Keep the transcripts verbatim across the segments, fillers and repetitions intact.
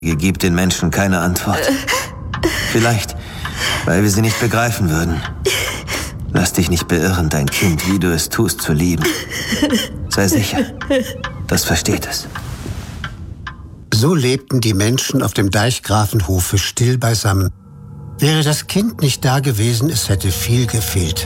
Gibt den Menschen keine Antwort. Vielleicht, weil wir sie nicht begreifen würden. Lass dich nicht beirren, dein Kind, wie du es tust, zu lieben. Sei sicher, das versteht es. So lebten die Menschen auf dem Deichgrafenhofe still beisammen. Wäre das Kind nicht da gewesen, es hätte viel gefehlt.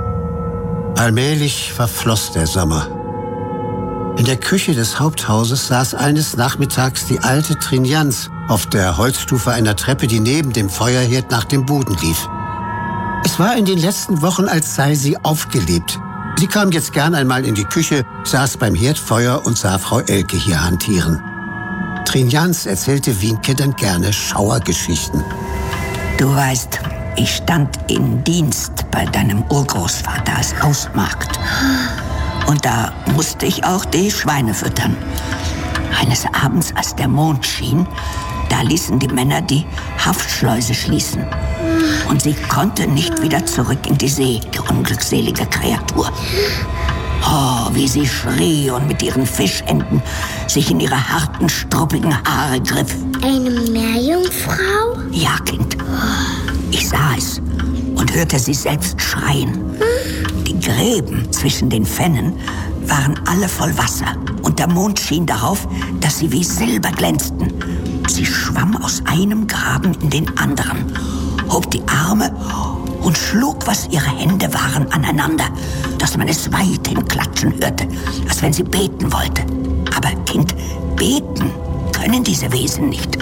Allmählich verfloss der Sommer. In der Küche des Haupthauses saß eines Nachmittags die alte Trinjans auf der Holzstufe einer Treppe, die neben dem Feuerherd nach dem Boden lief. Es war in den letzten Wochen, als sei sie aufgelebt. Sie kam jetzt gern einmal in die Küche, saß beim Herdfeuer und sah Frau Elke hier hantieren. Trinjans erzählte Wienke dann gerne Schauergeschichten. Du weißt, ich stand in Dienst bei deinem Urgroßvater als Hausmagd. Und da musste ich auch die Schweine füttern. Eines Abends, als der Mond schien, da ließen die Männer die Haftschleuse schließen. Und sie konnte nicht wieder zurück in die See, die unglückselige Kreatur. Oh, wie sie schrie und mit ihren Fischenden sich in ihre harten, struppigen Haare griff. Eine Meerjungfrau? Ja, Kind. Ich sah es und hörte sie selbst schreien. Die Gräben zwischen den Fennen waren alle voll Wasser und der Mond schien darauf, dass sie wie Silber glänzten. Sie schwamm aus einem Graben in den anderen, hob die Arme und schlug, was ihre Hände waren, aneinander, dass man es weit hinklatschen hörte, als wenn sie beten wollte. Aber, Kind, beten können diese Wesen nicht.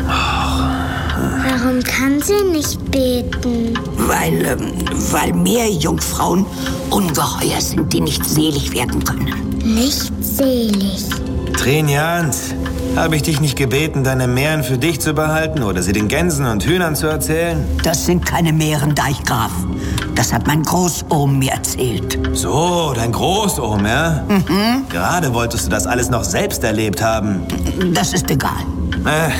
Warum kann sie nicht beten? Weil, ähm, weil Meerjungfrauen Ungeheuer sind, die nicht selig werden können. Nicht selig? Trinjans, habe ich dich nicht gebeten, deine Mähren für dich zu behalten oder sie den Gänsen und Hühnern zu erzählen? Das sind keine Mähren, Deichgraf. Das hat mein Großohm mir erzählt. So, dein Großohm, ja? Mhm. Gerade wolltest du das alles noch selbst erlebt haben. Das ist egal. Äh.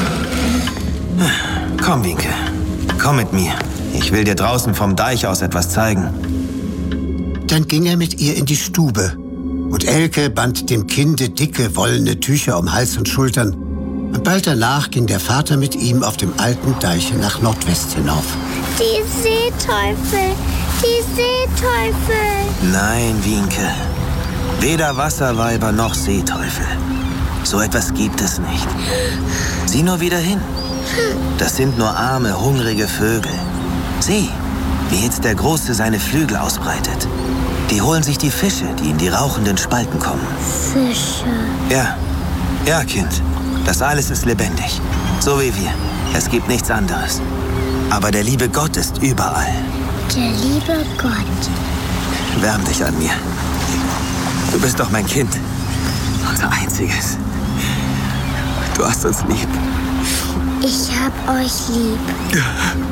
Komm, Wienke. Komm mit mir. Ich will dir draußen vom Deich aus etwas zeigen. Dann ging er mit ihr in die Stube. Und Elke band dem Kinde dicke, wollene Tücher um Hals und Schultern. Und bald danach ging der Vater mit ihm auf dem alten Deiche nach Nordwest hinauf. Die Seeteufel! Die Seeteufel! Nein, Wienke. Weder Wasserweiber noch Seeteufel. So etwas gibt es nicht. Sieh nur wieder hin. Das sind nur arme, hungrige Vögel. Sieh, wie jetzt der Große seine Flügel ausbreitet. Die holen sich die Fische, die in die rauchenden Spalten kommen. Fische? Ja, ja, Kind. Das alles ist lebendig. So wie wir. Es gibt nichts anderes. Aber der liebe Gott ist überall. Der liebe Gott. Wärm dich an mir. Du bist doch mein Kind. Unser einziges. Du hast uns lieb. Ich hab euch lieb.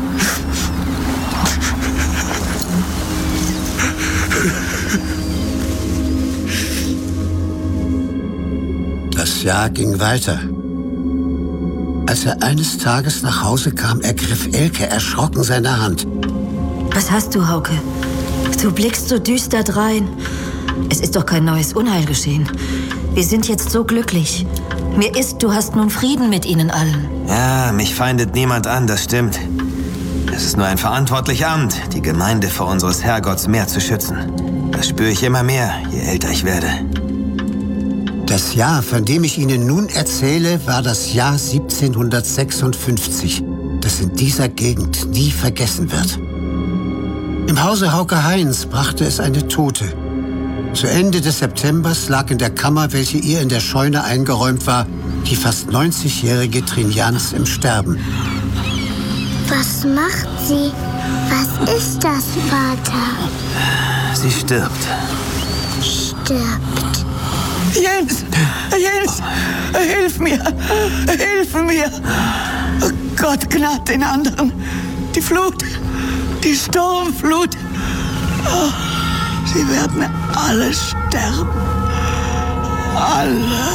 Das Jahr ging weiter. Als er eines Tages nach Hause kam, ergriff Elke erschrocken seine Hand. Was hast du, Hauke? Du blickst so düster drein. Es ist doch kein neues Unheil geschehen. Wir sind jetzt so glücklich. Mir ist, du hast nun Frieden mit ihnen allen. Ja, mich feindet niemand an, das stimmt. Es ist nur ein verantwortliches Amt, die Gemeinde vor unseres Herrgotts mehr zu schützen. Das spüre ich immer mehr, je älter ich werde. Das Jahr, von dem ich Ihnen nun erzähle, war das Jahr siebzehnhundertsechsundfünfzig, das in dieser Gegend nie vergessen wird. Im Hause Hauke Heinz brachte es eine Tote. Zu Ende des Septembers lag in der Kammer, welche ihr in der Scheune eingeräumt war, die fast neunzigjährige Trinjans im Sterben. Was macht sie? Was ist das, Vater? Sie stirbt. Stirbt. Jens! Jens! Hilf mir! Hilf mir! Oh Gott, gnad den anderen! Die Flut! Die Sturmflut! Oh, sie werden alle sterben. Alle.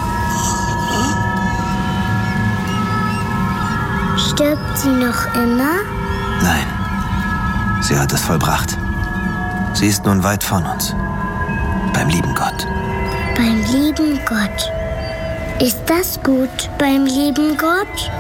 Stirbt sie noch immer? Nein, sie hat es vollbracht. Sie ist nun weit von uns. Beim lieben Gott. Beim lieben Gott. Ist das gut beim lieben Gott?